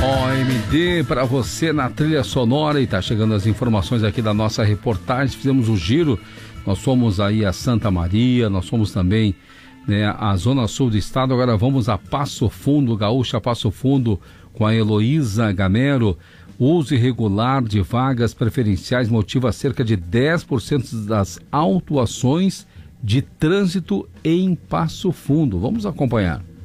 OMD para você na trilha sonora, e tá chegando as informações aqui da nossa reportagem. Fizemos o giro, nós fomos aí a Santa Maria, nós fomos também, né, a Zona Sul do estado. Agora vamos a Passo Fundo, Gaúcha Passo Fundo, com a Heloísa Gamero. O uso irregular de vagas preferenciais motiva cerca de 10% das autuações de trânsito em Passo Fundo. Vamos acompanhar.